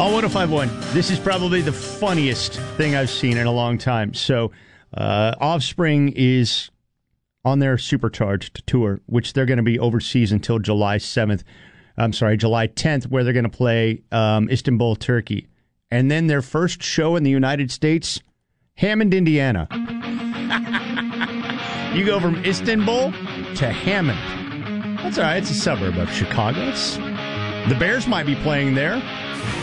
On 105.1, this is probably the funniest thing I've seen in a long time. So, Offspring is on their Supercharged tour, which they're going to be overseas until July 10th, where they're going to play Istanbul, Turkey. And then their first show in the United States, Hammond, Indiana. You go from Istanbul to Hammond. That's all right. It's a suburb of Chicago. The Bears might be playing there.